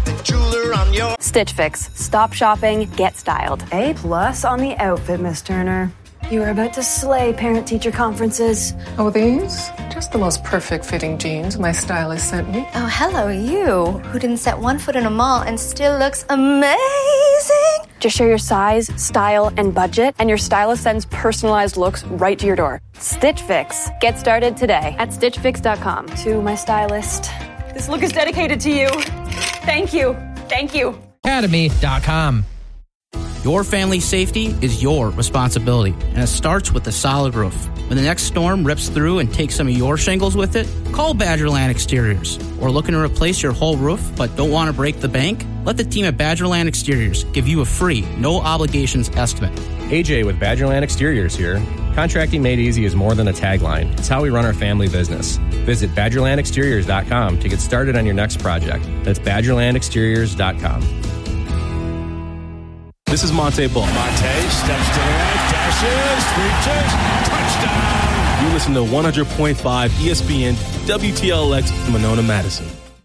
Jeweler on your... Stitch Fix. Stop shopping, get styled. A+ on the outfit, Miss Turner. You are about to slay parent-teacher conferences. Oh, these? Just the most perfect fitting jeans my stylist sent me. Oh, hello, you, who didn't set one foot in a mall and still looks amazing. Just share your size, style, and budget, and your stylist sends personalized looks right to your door. Stitch Fix. Get started today at StitchFix.com. To my stylist. This look is dedicated to you. Thank you. Thank you. Academy.com. Your family's safety is your responsibility, and it starts with a solid roof. When the next storm rips through and takes some of your shingles with it, call Badgerland Exteriors. Or looking to replace your whole roof but don't want to break the bank? Let the team at Badgerland Exteriors give you a free, no-obligations estimate. AJ with Badgerland Exteriors here. Contracting made easy is more than a tagline. It's how we run our family business. Visit BadgerlandExteriors.com to get started on your next project. That's BadgerlandExteriors.com. This is Monte Bull. Monte steps to the right, dashes, reaches, touchdown. You listen to 100.5 ESPN WTLX Monona, Madison.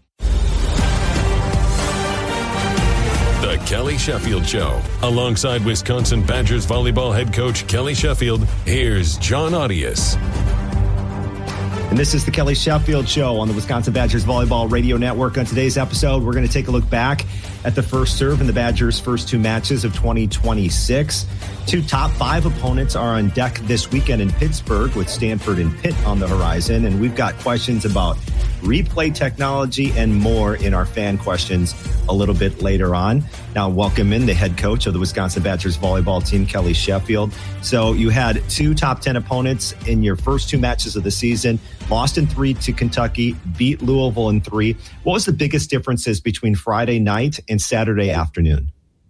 The Kelly Sheffield Show. Alongside Wisconsin Badgers volleyball head coach Kelly Sheffield, here's John Audius. And this is the Kelly Sheffield Show on the Wisconsin Badgers Volleyball Radio Network. On today's episode, we're going to take a look back at the first serve in the Badgers' first two matches of 2026. Two top five opponents are on deck this weekend in Pittsburgh with Stanford and Pitt on the horizon. And we've got questions about replay technology and more in our fan questions a little bit later on. Now, welcome in the head coach of the Wisconsin Badgers volleyball team, Kelly Sheffield. So you had two top 10 opponents in your first two matches of the season, lost in 3 to Kentucky, beat Louisville in 3. What was the biggest differences between Friday night and Saturday afternoon?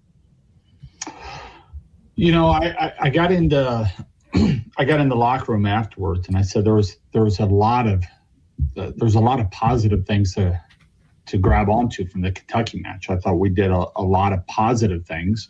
You know, I got into the locker room afterwards, and I said there was a lot of positive things to grab onto from the Kentucky match. I thought we did a lot of positive things.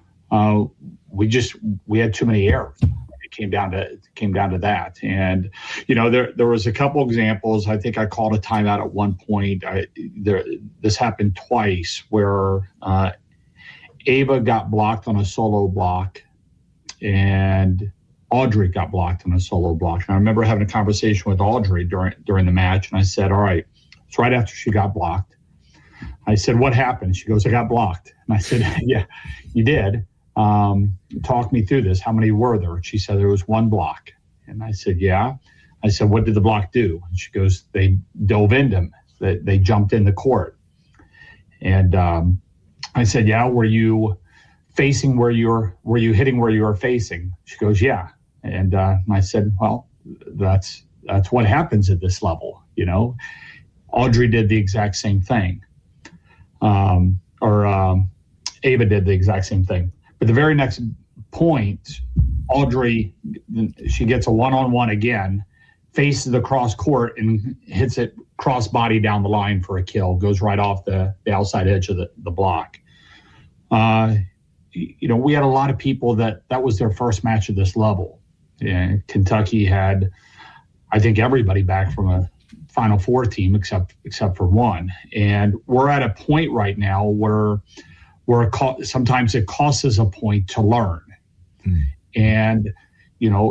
We had too many errors. It came down to that. And you know, there was a couple examples. I think I called a timeout at one point. This happened twice where Ava got blocked on a solo block, and Audrey got blocked on a solo block. And I remember having a conversation with Audrey during the match, and I said, all right, it's right after she got blocked. I said, what happened? She goes, I got blocked. And I said, yeah, you did. Talk me through this. How many were there? And she said, there was one block. And I said, yeah. I said, what did the block do? And she goes, they dove into him. They jumped in the court. And I said, yeah, were you facing were you hitting where you were facing? She goes, yeah. And I said, well, that's what happens at this level, you know. Audrey did the exact same thing. Ava did the exact same thing. But the very next point, Audrey, she gets a one-on-one again, faces the cross court and hits it cross body down the line for a kill, goes right off the outside edge of the block. You know, we had a lot of people that was their first match at this level. And Kentucky had, I think, everybody back from a Final Four team except for one. And we're at a point right now where sometimes it costs us a point to learn. And, you know,